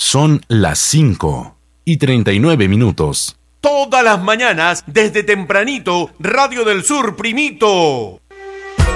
Son las 5:39. Todas las mañanas, desde tempranito, Radio del Sur, primito.